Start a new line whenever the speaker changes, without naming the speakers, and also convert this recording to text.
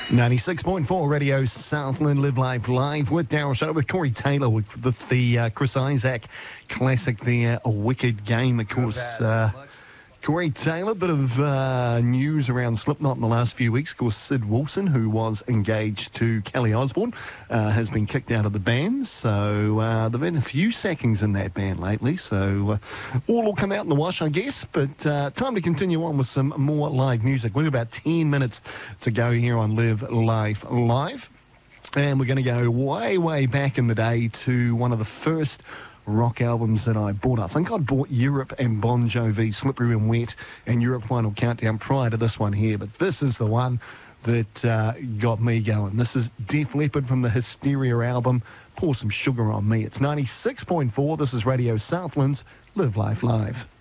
96.4 Radio Southland, Live Life Live with Daryl Shutter, with Corey Taylor, with the Chris Isaak classic there, A Wicked Game, of course. Corey Taylor, bit of news around Slipknot in the last few weeks. Of course, Sid Wilson, who was engaged to Kelly Osbourne, has been kicked out of the band. So there've been a few sackings in that band lately. So all will come out in the wash, I guess. But time to continue on with some more live music. We've got about 10 minutes to go here on Live Life Live. And we're going to go way, way back in the day to one of the first rock albums that I bought. I think I'd bought Europe and Bon Jovi, Slippery and Wet, and Europe Final Countdown prior to this one here, but this is the one that got me going. This is Def Leppard from the Hysteria album, Pour Some Sugar on Me. It's 96.4. This is Radio Southland's Live Life Live.